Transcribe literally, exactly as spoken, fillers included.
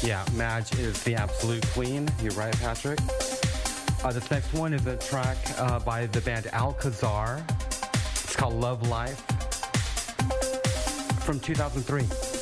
Yeah, Madge is the absolute queen. You're right, Patrick. Uh, this next one is a track uh, by the band Alcazar. It's called Love Life from two thousand three.